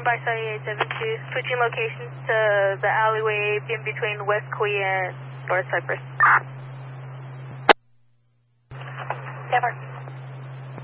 by Saudi 872, switching locations to the alleyway in between West Kauai and North Cypress. Never.